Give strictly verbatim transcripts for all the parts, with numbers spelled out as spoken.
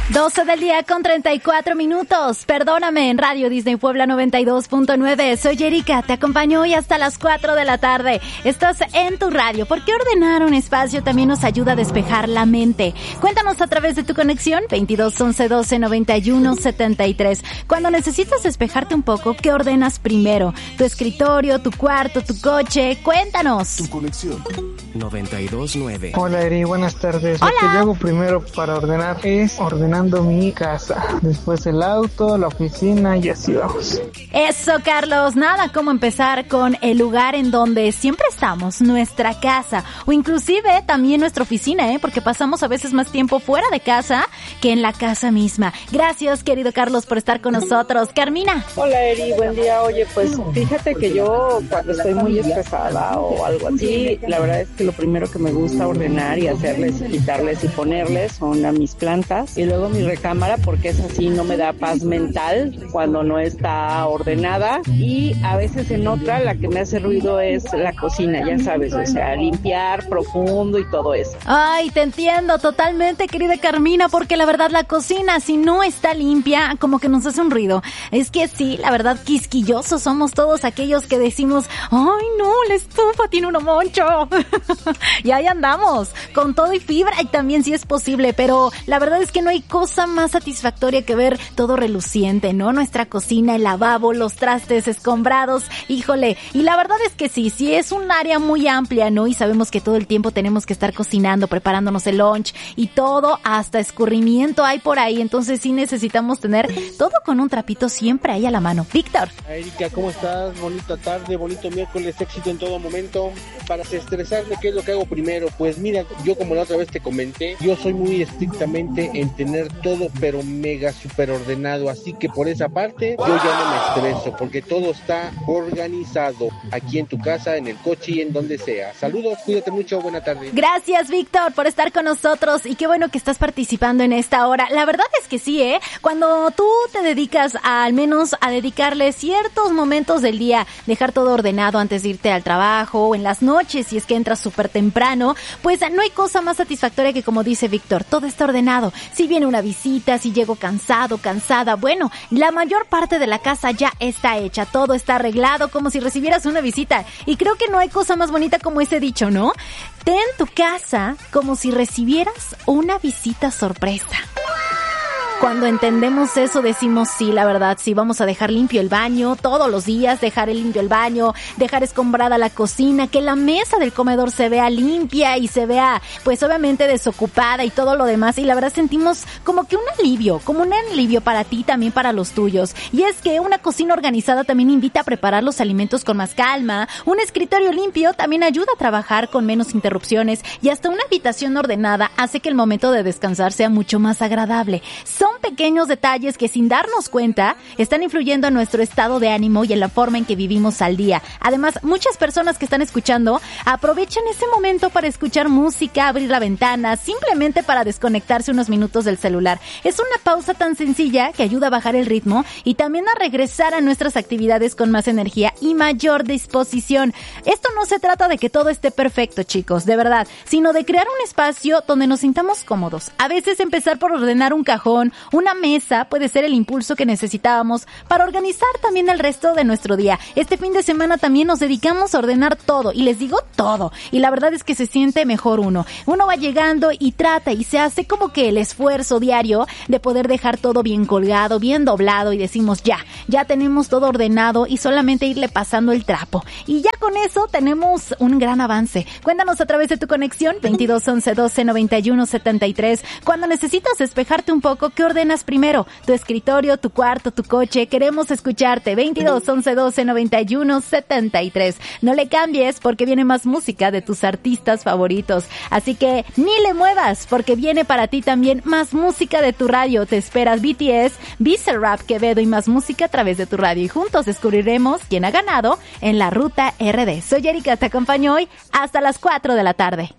doce del día con treinta y cuatro minutos. Perdóname en Radio Disney Puebla noventa y dos punto nueve. Soy Erika, te acompaño hoy hasta las cuatro de la tarde. Estás en tu radio, porque ordenar un espacio también nos ayuda a despejar la mente. Cuéntanos a través de tu conexión veintidós once doce noventa y uno setenta y tres. Cuando necesitas despejarte un poco, ¿qué ordenas primero? ¿Tu escritorio, tu cuarto, tu coche? Cuéntanos. Tu conexión noventa y dos punto nueve. Hola Eri, buenas tardes. Hola. Lo que yo hago primero para ordenar es ordenando mi casa, después el auto, la oficina y así vamos. Eso, Carlos, nada como empezar con el lugar en donde siempre estamos, nuestra casa, o inclusive también nuestra oficina, ¿eh? Porque pasamos a veces más tiempo fuera de casa que en la casa misma. Gracias, querido Carlos, por estar con nosotros. Carmina. Hola Eri, buen día. Oye, pues fíjate que yo cuando estoy muy estresada o algo así, la verdad es que lo primero que me gusta ordenar y hacerles y quitarles y ponerles son a mis plantas y luego mi recámara, porque es así, no me da paz mental cuando no está ordenada. Y a veces en otra la que me hace ruido es la cocina, ya sabes, o sea, limpiar profundo y todo eso. Ay, te entiendo totalmente, querida Carmina, porque la verdad la cocina, si no está limpia, como que nos hace un ruido. Es que sí, la verdad, quisquillosos somos todos aquellos que decimos, ay no, la estufa tiene un moncho. Y ahí andamos, con todo y fibra, y también sí es posible, pero la verdad es que no hay cosa más satisfactoria que ver todo reluciente, ¿no? Nuestra cocina, el lavabo, los trastes escombrados, híjole, y la verdad es que sí, sí es un área muy amplia, ¿no? Y sabemos que todo el tiempo tenemos que estar cocinando, preparándonos el lunch y todo, hasta escurrimiento hay por ahí, entonces sí necesitamos tener todo con un trapito siempre ahí a la mano. Víctor. Erika, ¿cómo estás? Bonita tarde, bonito miércoles, éxito en todo momento. Para desestresarme, ¿qué es lo que hago primero? Pues mira, yo como la otra vez te comenté, yo soy muy estrictamente en tener todo pero mega super ordenado, así que por esa parte yo ya no me estreso porque todo está organizado aquí en tu casa, en el coche y en donde sea. Saludos, cuídate mucho, buena tarde. Gracias, Víctor, por estar con nosotros y qué bueno que estás participando en esta hora. La verdad es que sí, ¿eh? Cuando tú te dedicas a, al menos a dedicarle ciertos momentos del día, dejar todo ordenado antes de irte al trabajo o en las noches si es que entras súper temprano, pues no hay cosa más satisfactoria que, como dice Víctor, todo está ordenado. Si viene una visita, si llego cansado, cansada, bueno, la mayor parte de la casa ya está hecha, todo está arreglado como si recibieras una visita. Y creo que no hay cosa más bonita como ese dicho, ¿no? Ten tu casa como si recibieras una visita sorpresa. Cuando entendemos eso decimos sí, la verdad, sí, vamos a dejar limpio el baño todos los días, dejar limpio el baño, dejar escombrada la cocina, que la mesa del comedor se vea limpia y se vea, pues obviamente desocupada y todo lo demás, y la verdad sentimos como que un alivio, como un alivio para ti, también para los tuyos. Y es que una cocina organizada también invita a preparar los alimentos con más calma, un escritorio limpio también ayuda a trabajar con menos interrupciones, y hasta una habitación ordenada hace que el momento de descansar sea mucho más agradable. Son Son pequeños detalles que sin darnos cuenta están influyendo en nuestro estado de ánimo y en la forma en que vivimos al día. Además, muchas personas que están escuchando aprovechan ese momento para escuchar música, abrir la ventana, simplemente para desconectarse unos minutos del celular. Es una pausa tan sencilla que ayuda a bajar el ritmo y también a regresar a nuestras actividades con más energía y mayor disposición. Esto no se trata de que todo esté perfecto, chicos, de verdad, sino de crear un espacio donde nos sintamos cómodos. A veces empezar por ordenar un cajón, una mesa puede ser el impulso que necesitábamos para organizar también el resto de nuestro día. Este fin de semana también nos dedicamos a ordenar todo, y les digo todo, y la verdad es que se siente mejor uno. Uno va llegando y trata y se hace como que el esfuerzo diario de poder dejar todo bien colgado, bien doblado, y decimos ya, ya tenemos todo ordenado y solamente irle pasando el trapo. Y ya con eso tenemos un gran avance. Cuéntanos a través de tu conexión veintidós once doce noventa y uno setenta y tres. Cuando necesitas despejarte un poco, ¿qué ordenas primero? ¿Tu escritorio, tu cuarto, tu coche? Queremos escucharte. veintidós once doce noventa y uno setenta y tres. No le cambies porque viene más música de tus artistas favoritos. Así que ni le muevas porque viene para ti también más música de tu radio. Te esperas B T S, Bizarrap, Quevedo y más música a través de tu radio. Y juntos descubriremos quién ha ganado en la Ruta R D. Soy Erika, te acompaño hoy hasta las cuatro de la tarde.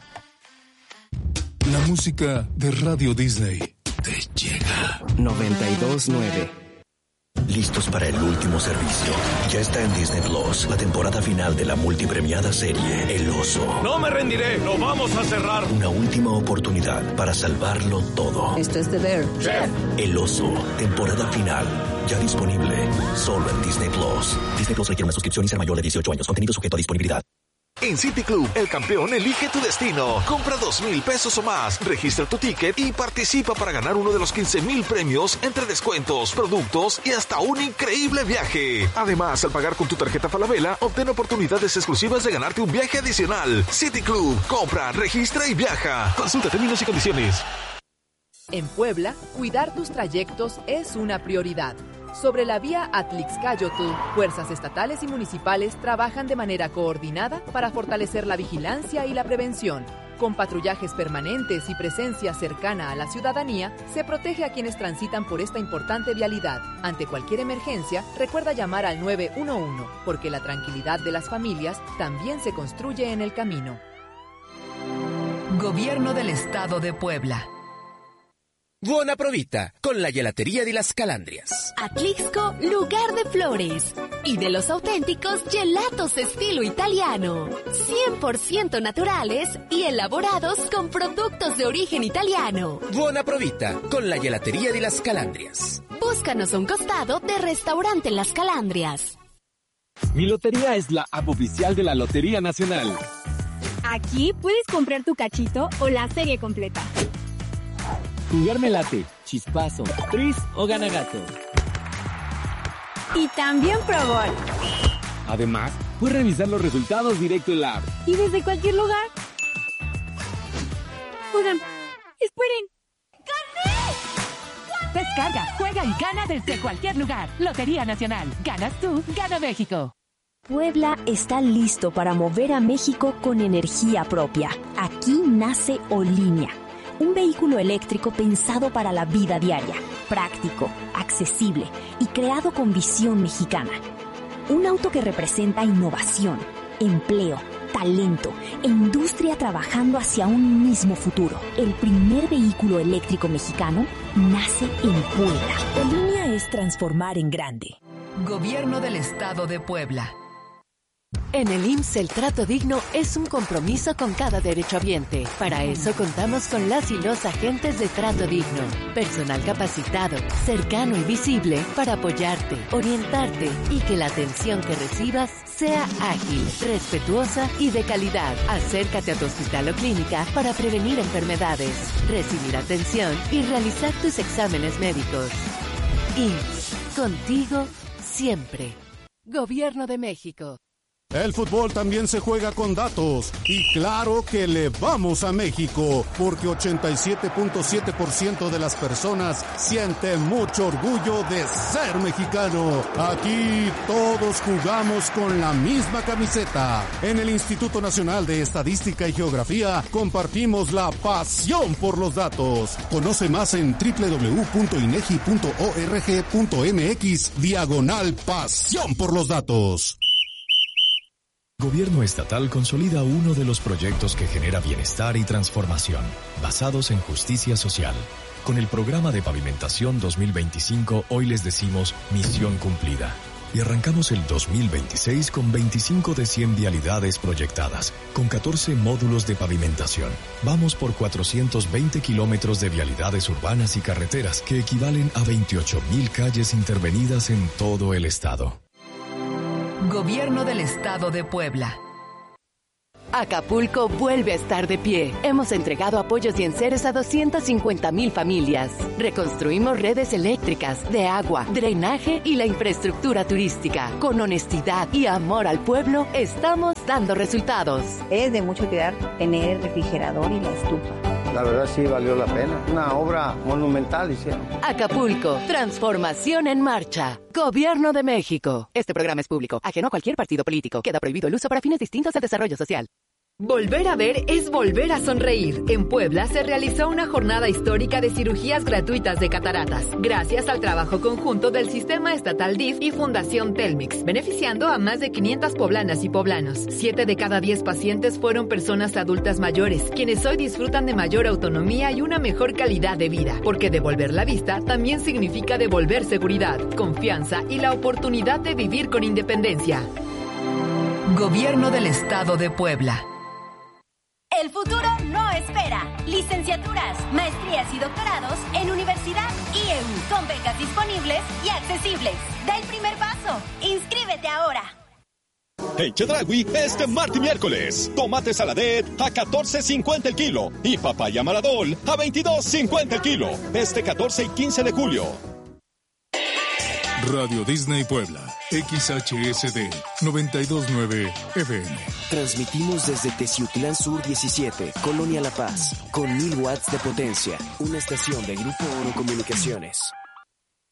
La música de Radio Disney te llega. noventa y dos punto nueve Listos para el último servicio. Ya está en Disney Plus la temporada final de la multipremiada serie El Oso. ¡No me rendiré! ¡Lo vamos a cerrar! Una última oportunidad para salvarlo todo. Esto es The Bear. ¡Chef! El Oso, temporada final. Ya disponible solo en Disney Plus. Disney Plus requiere una suscripción y ser mayor de dieciocho años. Contenido sujeto a disponibilidad. En City Club, el campeón elige tu destino. Compra dos mil pesos o más, registra tu ticket y participa para ganar uno de los quince mil premios entre descuentos, productos y hasta un increíble viaje. Además, al pagar con tu tarjeta Falabella, obtén oportunidades exclusivas de ganarte un viaje adicional. City Club, compra, registra y viaja. Consulta términos y condiciones. En Puebla, cuidar tus trayectos es una prioridad. Sobre la vía Atlixcáyotl, fuerzas estatales y municipales trabajan de manera coordinada para fortalecer la vigilancia y la prevención. Con patrullajes permanentes y presencia cercana a la ciudadanía, se protege a quienes transitan por esta importante vialidad. Ante cualquier emergencia, recuerda llamar al nueve uno uno, porque la tranquilidad de las familias también se construye en el camino. Gobierno del Estado de Puebla. Buona provita, con la gelatería de las Calandrias. Atlixco, lugar de flores. Y de los auténticos gelatos estilo italiano. cien por ciento naturales y elaborados con productos de origen italiano. Buona provita, con la gelatería de las Calandrias. Búscanos a un costado de Restaurante Las Calandrias. Mi lotería es la app oficial de la Lotería Nacional. Aquí puedes comprar tu cachito o la serie completa. Jugarme late, chispazo, tris o ganagato. Y también Pro Gol. Además, puedes revisar los resultados directo en la app. Y desde cualquier lugar. Oigan, esperen. ¡Gané! Descarga, juega y gana desde cualquier lugar. Lotería Nacional. Ganas tú, gana México. Puebla está listo para mover a México con energía propia. Aquí nace Olinea. Un vehículo eléctrico pensado para la vida diaria, práctico, accesible y creado con visión mexicana. Un auto que representa innovación, empleo, talento e industria trabajando hacia un mismo futuro. El primer vehículo eléctrico mexicano nace en Puebla. Olinea es transformar en grande. Gobierno del Estado de Puebla. En el I M S S el trato digno es un compromiso con cada derechohabiente. Para eso contamos con las y los agentes de trato digno. Personal capacitado, cercano y visible para apoyarte, orientarte y que la atención que recibas sea ágil, respetuosa y de calidad. Acércate a tu hospital o clínica para prevenir enfermedades, recibir atención y realizar tus exámenes médicos. I M S S, contigo siempre. Gobierno de México. El fútbol también se juega con datos y claro que le vamos a México porque ochenta y siete punto siete por ciento de las personas sienten mucho orgullo de ser mexicano. Aquí todos jugamos con la misma camiseta. En el Instituto Nacional de Estadística y Geografía compartimos la pasión por los datos. Conoce más en doble u doble u doble u punto inegi punto org punto mx diagonal pasión por los datos. Gobierno estatal consolida uno de los proyectos que genera bienestar y transformación, basados en justicia social. Con el programa de pavimentación dos mil veinticinco, hoy les decimos misión cumplida. Y arrancamos el dos mil veintiséis con veinticinco de cien vialidades proyectadas, con catorce módulos de pavimentación. Vamos por cuatrocientos veinte kilómetros de vialidades urbanas y carreteras, que equivalen a veintiocho mil calles intervenidas en todo el estado. Gobierno del Estado de Puebla. Acapulco vuelve a estar de pie. Hemos entregado apoyos y enseres a doscientas cincuenta mil familias. Reconstruimos redes eléctricas, de agua, drenaje y la infraestructura turística. Con honestidad y amor al pueblo, estamos dando resultados. Es de mucho cuidar tener el refrigerador y la estufa. La verdad sí valió la pena. Una obra monumental hicieron. Acapulco, transformación en marcha. Gobierno de México. Este programa es público, ajeno a cualquier partido político. Queda prohibido el uso para fines distintos al desarrollo social. Volver a ver es volver a sonreír. En Puebla se realizó una jornada histórica de cirugías gratuitas de cataratas, gracias al trabajo conjunto del Sistema Estatal D I F y Fundación Telmex, beneficiando a más de quinientas poblanas y poblanos. Siete de cada diez pacientes fueron personas adultas mayores, quienes hoy disfrutan de mayor autonomía y una mejor calidad de vida, porque devolver la vista también significa devolver seguridad, confianza y la oportunidad de vivir con independencia. Gobierno del Estado de Puebla. El futuro no espera. Licenciaturas, maestrías y doctorados en Universidad I E U, con becas disponibles y accesibles. Da el primer paso. Inscríbete ahora. En Chedraui, este martes y miércoles, tomate saladet a catorce cincuenta el kilo y papaya maradol a veintidós cincuenta el kilo. Este catorce y quince de julio. Radio Disney Puebla, X H S D noventa y dos punto nueve F M. Transmitimos desde Teciutlán Sur diecisiete, Colonia La Paz, con mil watts de potencia. Una estación de Grupo Oro Comunicaciones.